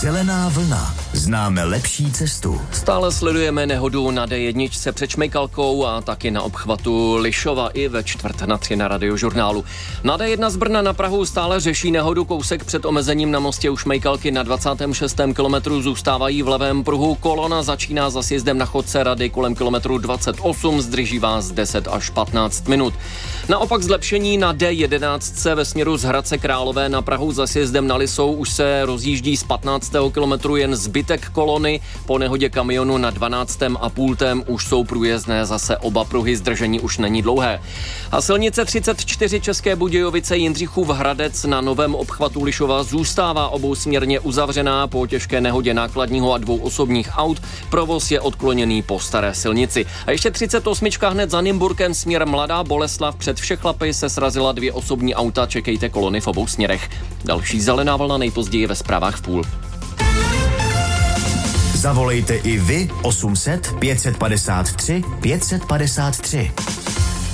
Zelená vlna. Známe lepší cestu. Stále sledujeme nehodu na D1 před Šmejkalkou a taky na obchvatu Lišova i ve 2:45 na Radiožurnálu. Na D1 z Brna na Prahu stále řeší nehodu, kousek před omezením na mostě u Šmejkalky na 26. kilometru zůstávají v levém pruhu. Kolona začíná za sjezdem na chodce Rady kolem kilometru 28, zdrží vás 10 až 15 minut. Naopak zlepšení na D11 ve směru z Hradce Králové na Prahu za sjezdem na Lisou už se rozjíždí z 15. kilometru jen zbytek kolony. Po nehodě kamionu na 12,5 už jsou průjezdné zase oba pruhy, zdržení už není dlouhé. A silnice 34 České Budějovice Jindřichův Hradec na novém obchvatu Lišova zůstává obousměrně uzavřená po těžké nehodě nákladního a 2 osobních aut. Provoz je odkloněný po staré silnici. A ještě 38 hned za Nymburkem směr Mladá Boleslav před Všechlapy se srazila 2 osobní auta, čekejte kolony v obou směrech. Další zelená vlna nejpozději ve zprávách v půl. Zavolejte i vy 800 553 553.